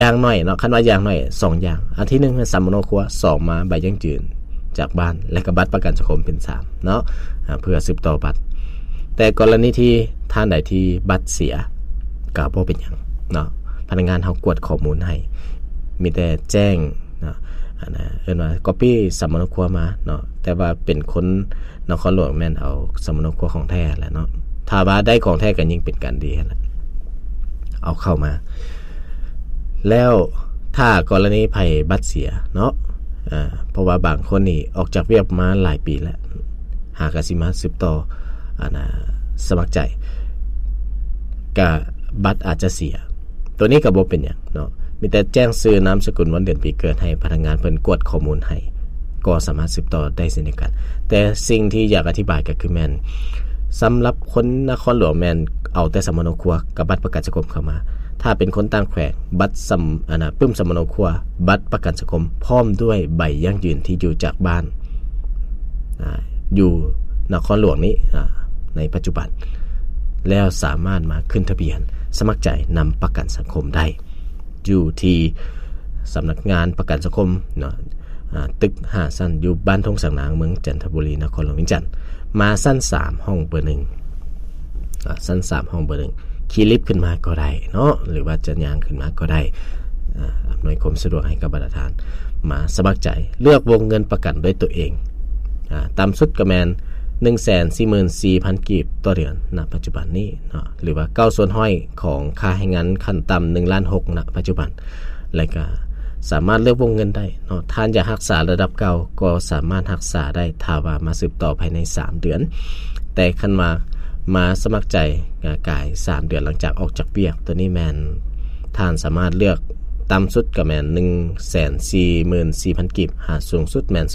อย่างน้อยเนาะคันว่าอย่างน้อย2อย่างอันที่1คือสมโนครัว2มาใบยั่งยืนจากบ้านและก็บัตรประกันสังคมเป็น3เนาะเพื่อสืบต่อบัตรแต่กรณีที่ท่านใดที่บัตรเสียก็บ่เป็นหยังเนาะพนักงานเฮากวดข้อมูลให้มีแต่แจ้งเนาะเอิ้นว่า copy สมโนครัวมาเนาะแต่ว่าเป็นคนนครหลวงแม่นเอาสมโนครัวของแท้แหละเนาะถ้าว่าได้ของแท้ก็ยิ่งเป็นการดีแหละเอาเข้ามาแล้วถ้ากรณีภัยบัตรเสียเนาะเพราะว่าบางคนนี่ออกจากเวียกมาหลายปีแล้วหากสิมาสืบต่อสมัครใจกับบัตรอาจจะเสียตัวนี้ก็บ่เป็นหยังเนาะมีแต่แจ้งชื่อนามสกุลวันเดือนปีเกิดให้พนักงานเพิ่นกวดข้อมูลให้ก็สามารถสืบต่อได้เช่นเดียวกันแต่สิ่งที่อยากอธิบายก็คือแม่นสำหรับคนนครหลวงแม่นเอาแต่สมโนครัวกับบัตรประกันสังคมเข้ามาถ้าเป็นคนต่างแขวงบัตรปึ้มสมโนครัวบัตรประกันสังคมพร้อมด้วยใบยั่งยืนที่อยู่จากบ้านอยู่นครหลวงนี้ในปัจจุบันแล้วสามารถมาขึ้นทะเบียนสมัครใจนำประกันสังคมได้อยู่ที่สำนักงานประกันสังคมเนาะตึก5ชั้นอยู่บ้านทงสังนางเมืองจันทบุรีนครหลวงวิจันทร์มาชั้น3ห้องเบอร์1ชั้น3ห้องเบอร์1ขี่ลิฟต์ขึ้นมาก็ได้เนาะหรือว่าจะย่างขึ้นมาก็ได้อำนวยความสะดวกให้กับบรรดาทานมาสมัครใจเลือกวงเงินประกันด้วยตัวเองตามสุดก็แม่น 144,000 กีบต่อเดือนณปัจจุบันนี้เนาะหรือว่า9ส่วนห้อยของค่าให้งานขั้นต่ำ1.6 ล้านณปัจจุบันและก็สามารถเลือกวงเงินได้เนาะท่านอยากรักษาระดับเก่าก็สามารถรักษาได้ถ้าว่ามาสืบต่อภายใน3เดือนแต่คันมาสมัครใจกาย3เดือนหลังจากออกจากเวียกตัวนี้แม่นท่านสามารถเลือกต่ำสุดก็แม่น 144,000 กีบหาสูงสุดแม่น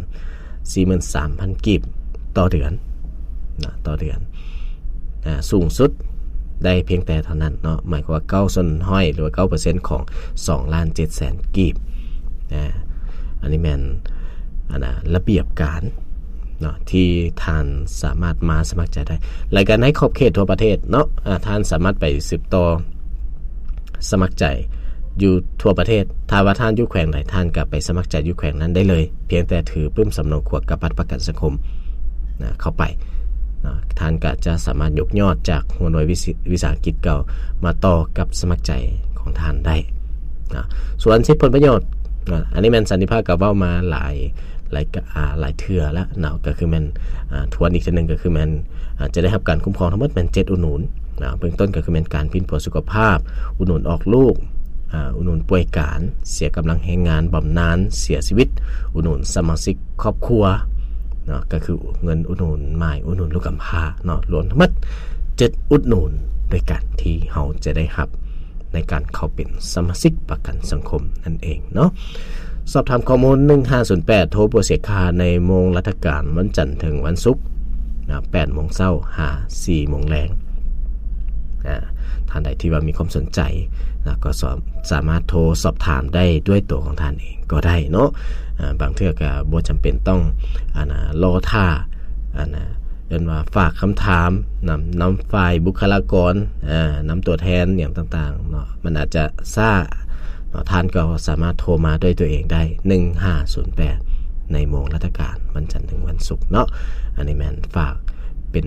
243,000 กีบต่อเดือนนะต่อเดือนสูงสุดได้เพียงแต่เท่านั้นเนาะหมายความว่า9ส่วนห้อยหรือว่า 9% ของ 2,700,000 กีบอันนี้แม่นระเบียบการเนาะที่ท่านสามารถมาสมัครใจได้รายการในขอบเขตทั่วประเทศเนาะท่านสามารถไปสืบต่อสมัครใจอยู่ทั่วประเทศถ้าว่าท่านอยู่แขวงไหนท่านก็ไปสมัครใจอยู่แขวงนั้นได้เลยเพียงแต่ถือปึ้มสำเนาขวดกับบัตรประกันสังคมเข้าไปท่านก็จะสามารถยกยอดจากหัวหน่วยวิสาหกิจเก่ามาต่อกับสมัครใจของท่านได้ส่วนสิทธิผลประโยชน์อันนี้แม่นสันติภาพก็เว้ามาหลายเทื่อแล้วเนาะก็คือแม่นทวนอีกทีนึงก็คือแม่นจะได้รับการคุ้มครองทั้งหมดแม่น7อุดหนุนเบื้องต้นก็คือแม่นการพินผัวสุขภาพอุดหนุนออกลูกอุดหนุนป่วยการเสียกำลังแรงงานบำนาญเสียชีวิตอุดหนุนสมาชิกครอบครัวเนาะก็คือเงินอุดหนุนหมายอุดหนุนลูกกำพร้าเนาะรวมทั้งหมด7อุดหนุนด้วยกันที่เฮาจะได้รับในการเข้าเป็นสมาชิกประกันสังคมนั่นเองเนาะสอบถามข้อมูล1508โทรบ่เสียค่าในโมงราชการวันจันทร์ถึงวันศุกร์นะ 8:00 นหา 4:00 นแลงท่านใดที่ว่ามีความสนใจนะก็สามารถโทรสอบถามได้ด้วยตัวของท่านเองก็ได้เนาะบางเทื่อก็บ่จำเป็นต้องรอท่าเอิ้นว่าฝากคำถามนำฝ่ายบุคลากรนำตัวแทนอย่างต่างๆเนาะมันอาจจะซ่าเนาะท่านก็สามารถโทรมาด้วยตัวเองได้1508ในโมงราชการวันจันทร์ถึงวันศุกร์เนาะอันนี้แม่นฝากเป็น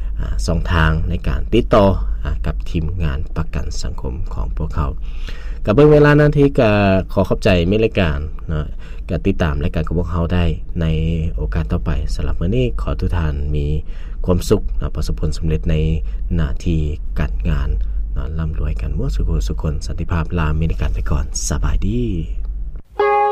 2ทางในการติดต่อกับทีมงานประกันสังคมของพวกเขากับเบิ่งเวลานั้นที่ก็ขอขอบใจมิรายการเนาะก็ติดตามรายการของพวกเขาได้ในโอกาสต่อไปสำหรับมื้อนี้ขอทุกท่านมีความสุขนะประสบผลสำเร็จในหน้าที่การงานร่ำรวยกันหมดสุขสันติภาพลามิรายการไปก่อนสบายดี